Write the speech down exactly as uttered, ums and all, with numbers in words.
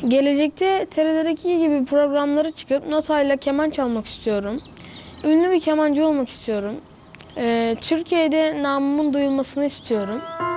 Gelecekte T R T'deki gibi programlara çıkıp notayla keman çalmak istiyorum. Ünlü bir kemancı olmak istiyorum. Ee, Türkiye'de namımın duyulmasını istiyorum.